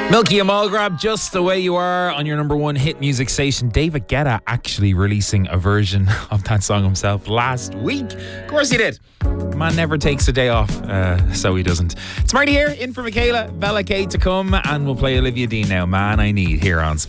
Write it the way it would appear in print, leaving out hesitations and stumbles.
Milky and Mulgrab, Just the Way You Are, on your number one hit music station. David Guetta actually releasing a version of that song himself last week. Of course he did. Man never takes a day off, so he doesn't. It's Marty here, in for Michaela, Bella Kate to come, and we'll play Olivia Dean now. Man I Need, here on Spin.